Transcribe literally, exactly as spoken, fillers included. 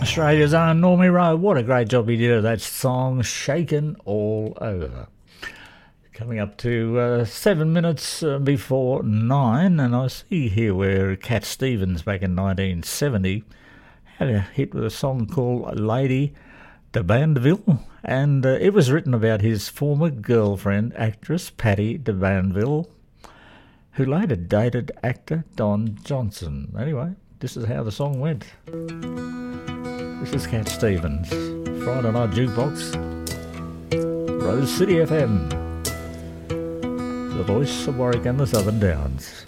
Australia's own Normie Rowe. What a great job he did of that song, Shaken All Over. Coming up to uh, seven minutes uh, before nine, and I see here where Cat Stevens back in nineteen seventy had a hit with a song called Lady de Bandeville, and uh, it was written about his former girlfriend, actress Patty de Bandeville, who later dated actor Don Johnson. Anyway, this is how the song went. This is Cat Stevens, Friday Night Jukebox, Rose City F M, the voice of Warwick and the Southern Downs.